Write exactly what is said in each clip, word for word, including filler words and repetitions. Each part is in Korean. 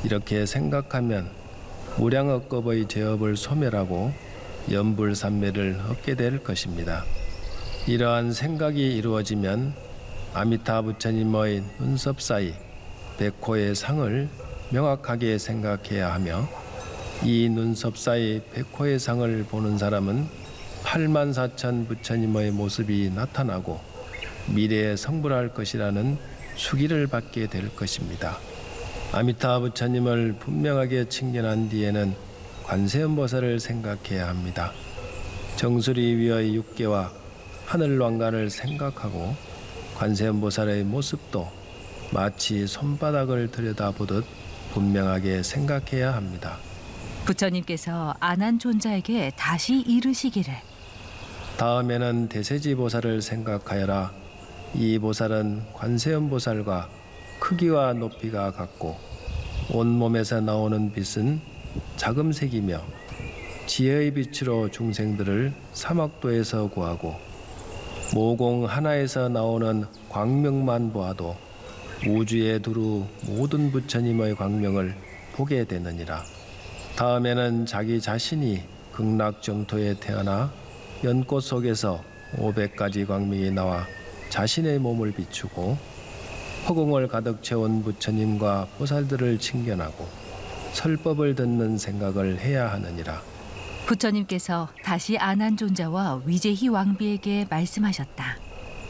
이렇게 생각하면 무량억겁의 죄업을 소멸하고 연불삼매를 얻게 될 것입니다. 이러한 생각이 이루어지면 아미타 부처님의 눈썹 사이 백호의 상을 명확하게 생각해야 하며, 이 눈썹 사이 백호의 상을 보는 사람은 팔만사천 부처님의 모습이 나타나고 미래에 성불할 것이라는 수기를 받게 될 것입니다. 아미타 부처님을 분명하게 칭견한 뒤에는 관세음보살을 생각해야 합니다. 정수리 위의 육계와 하늘왕관을 생각하고 관세음보살의 모습도 마치 손바닥을 들여다보듯 분명하게 생각해야 합니다. 부처님께서 아난존자에게 다시 이르시기를, 다음에는 대세지보살을 생각하여라. 이 보살은 관세음보살과 크기와 높이가 같고 온몸에서 나오는 빛은 자금색이며 지혜의 빛으로 중생들을 사막도에서 구하고 모공 하나에서 나오는 광명만 보아도 우주에 두루 모든 부처님의 광명을 보게 되느니라. 다음에는 자기 자신이 극락정토에 태어나 연꽃 속에서 오백 가지 광명이 나와 자신의 몸을 비추고 허공을 가득 채운 부처님과 보살들을 칭견하고 설법을 듣는 생각을 해야 하느니라. 부처님께서 다시 아난존자와 위제희 왕비에게 말씀하셨다.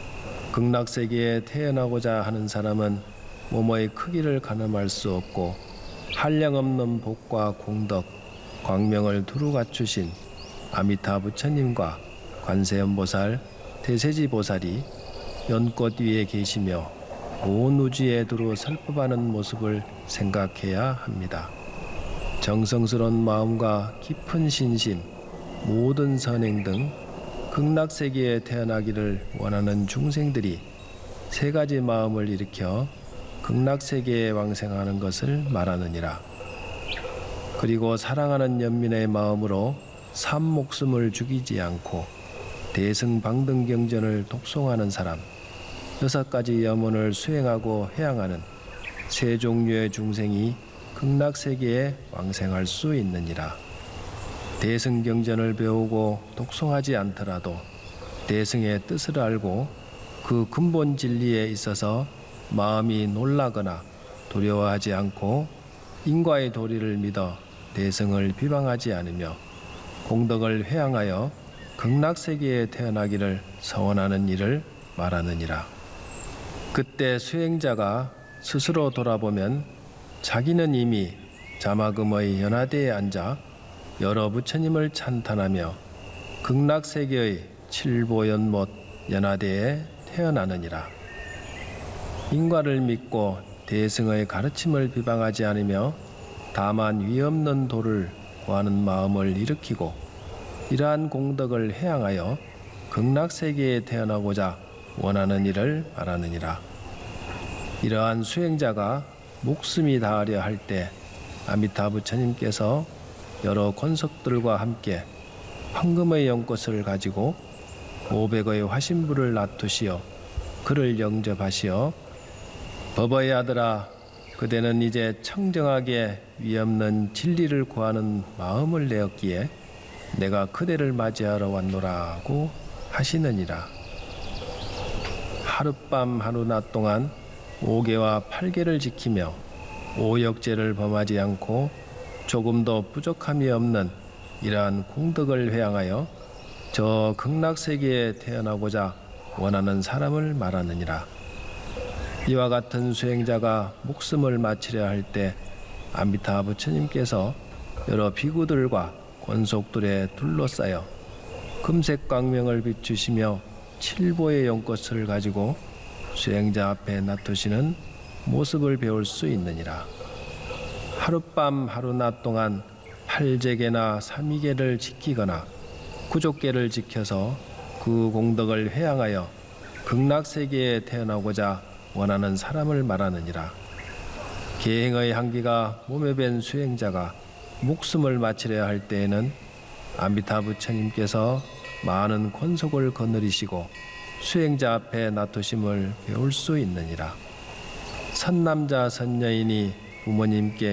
극락세계에 태어나고자 하는 사람은 몸의 크기를 가늠할 수 없고 한량없는 복과 공덕, 광명을 두루 갖추신 아미타 부처님과 관세음보살, 대세지보살이 연꽃 위에 계시며 온 우주에 두루 설법하는 모습을 생각해야 합니다. 정성스러운 마음과 깊은 신심, 모든 선행 등 극락세계에 태어나기를 원하는 중생들이 세 가지 마음을 일으켜 극락세계에 왕생하는 것을 말하느니라. 그리고 사랑하는 연민의 마음으로 삼 목숨을 죽이지 않고 대승방등경전을 독송하는 사람, 여섯 가지 염원을 수행하고 해양하는 세 종류의 중생이 극락세계에 왕생할 수 있느니라. 대승경전을 배우고 독송하지 않더라도 대승의 뜻을 알고 그 근본 진리에 있어서 마음이 놀라거나 두려워하지 않고 인과의 도리를 믿어 대승을 비방하지 않으며 공덕을 회양하여 극락세계에 태어나기를 서원하는 일을 말하느니라. 그때 수행자가 스스로 돌아보면 자기는 이미 자마금의 연화대에 앉아 여러 부처님을 찬탄하며 극락세계의 칠보연못 연화대에 태어나느니라. 인과를 믿고 대승의 가르침을 비방하지 않으며 다만 위없는 도를 구하는 마음을 일으키고 이러한 공덕을 해양하여 극락세계에 태어나고자 원하는 일을 말하느니라. 이러한 수행자가 목숨이 닿으려 할 때 아미타 부처님께서 여러 권석들과 함께 황금의 연꽃을 가지고 오백의 화신불을 놔두시어 그를 영접하시어 법의 아들아, 그대는 이제 청정하게 위없는 진리를 구하는 마음을 내었기에 내가 그대를 맞이하러 왔노라고 하시느니라. 하룻밤 하루낮 동안 오계와 팔계를 지키며 오역죄를 범하지 않고 조금도 부족함이 없는 이러한 공덕을 회양하여 저 극락세계에 태어나고자 원하는 사람을 말하느니라. 이와 같은 수행자가 목숨을 마치려 할 때 아미타 부처님께서 여러 비구들과 권속들에 둘러싸여 금색 광명을 비추시며 칠보의 연꽃을 가지고 수행자 앞에 놔두시는 모습을 배울 수 있느니라. 하룻밤 하루낮 동안 팔재계나 삼위계를 지키거나 구족계를 지켜서 그 공덕을 회양하여 극락세계에 태어나고자 원하는 사람을 말하느니라. 계행의 한기가 몸에 밴 수행자가 목숨을 마치려 할 때에는 아미타 부처님께서 많은 권속을 거느리시고 수행자 앞에 놔두심을 배울 수 있느니라. 선남자 선여인이 부모님께